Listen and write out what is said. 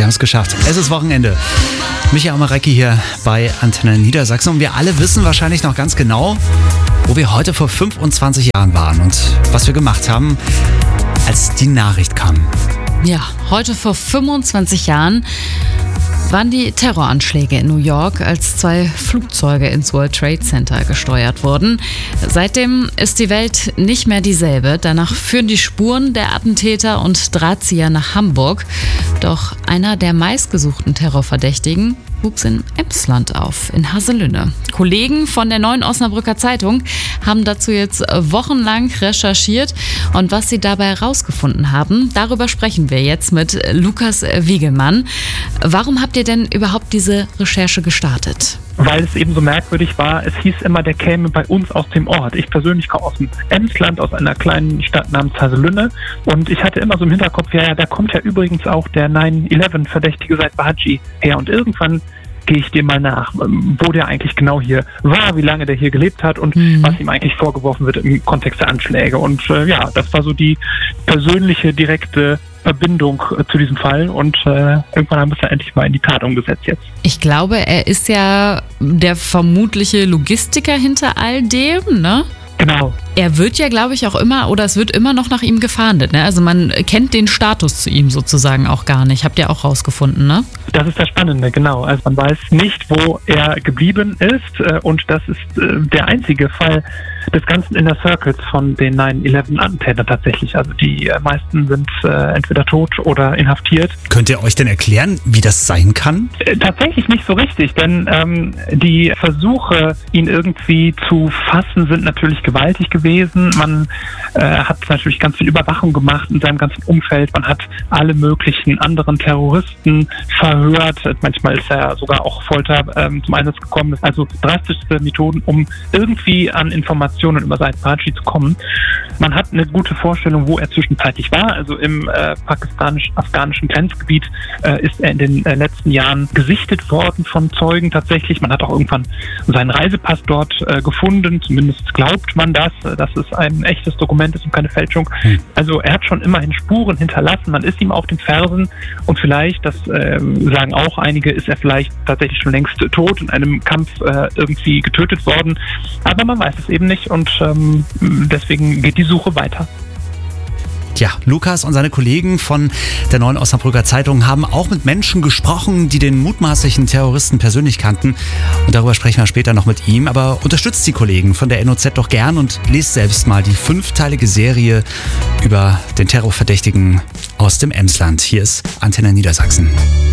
wir haben es geschafft. Es ist Wochenende. Michael Marecki hier bei Antenne Niedersachsen. Und wir alle wissen wahrscheinlich noch ganz genau, wo wir heute vor 25 Jahren waren und was wir gemacht haben, als die Nachricht kam. Ja, heute vor 25 Jahren waren die Terroranschläge in New York, als 2 Flugzeuge ins World Trade Center gesteuert wurden. Seitdem ist die Welt nicht mehr dieselbe. Danach führen die Spuren der Attentäter und Drahtzieher nach Hamburg. Doch einer der meistgesuchten Terrorverdächtigen wuchs in Emsland auf, in Haselünne. Kollegen von der Neuen Osnabrücker Zeitung haben dazu jetzt wochenlang recherchiert. Und was sie dabei herausgefunden haben, darüber sprechen wir jetzt mit Lukas Wiegelmann. Warum habt ihr denn überhaupt diese Recherche gestartet? Weil es eben so merkwürdig war, es hieß immer, der käme bei uns aus dem Ort. Ich persönlich komme aus dem Emsland, aus einer kleinen Stadt namens Haselünne. Und ich hatte immer so im Hinterkopf, ja, da kommt ja übrigens auch der 9/11-Verdächtige Said Bahaji her. Und irgendwann gehe ich dem mal nach, wo der eigentlich genau hier war, wie lange der hier gelebt hat und was ihm eigentlich vorgeworfen wird im Kontext der Anschläge. Und das war so die persönliche, direkte Verbindung zu diesem Fall und irgendwann haben wir es ja endlich mal in die Tat umgesetzt jetzt. Ich glaube, er ist ja der vermutliche Logistiker hinter all dem, ne? Genau. Er wird ja, glaube ich, auch immer, oder es wird immer noch nach ihm gefahndet, ne? Also man kennt den Status zu ihm sozusagen auch gar nicht. Habt ihr auch rausgefunden, ne? Das ist das Spannende, genau. Also man weiß nicht, wo er geblieben ist und das ist der einzige Fall des ganzen Inner Circles von den 9/11-Attentätern tatsächlich. Also die meisten sind entweder tot oder inhaftiert. Könnt ihr euch denn erklären, wie das sein kann? Tatsächlich nicht so richtig, denn die Versuche, ihn irgendwie zu fassen, sind natürlich gewaltig gewesen. Man hat natürlich ganz viel Überwachung gemacht in seinem ganzen Umfeld. Man hat alle möglichen anderen Terroristen verhört. Manchmal ist ja sogar auch Folter zum Einsatz gekommen. Also drastischste Methoden, um irgendwie an Informationen über Said Bahaji zu kommen. Man hat eine gute Vorstellung, wo er zwischenzeitlich war. Also im pakistanisch-afghanischen Grenzgebiet ist er in den letzten Jahren gesichtet worden von Zeugen tatsächlich. Man hat auch irgendwann seinen Reisepass dort gefunden. Zumindest glaubt man das, dass es ein echtes Dokument ist und keine Fälschung. Also er hat schon immerhin Spuren hinterlassen. Man ist ihm auf den Fersen und vielleicht, das sagen auch einige, ist er vielleicht tatsächlich schon längst tot, in einem Kampf irgendwie getötet worden. Aber man weiß es eben nicht und deswegen geht die Suche weiter. Ja, Lukas und seine Kollegen von der Neuen Osnabrücker Zeitung haben auch mit Menschen gesprochen, die den mutmaßlichen Terroristen persönlich kannten. Und darüber sprechen wir später noch mit ihm. Aber unterstützt die Kollegen von der NOZ doch gern und lest selbst mal die 5-teilige Serie über den Terrorverdächtigen aus dem Emsland. Hier ist Antenne Niedersachsen.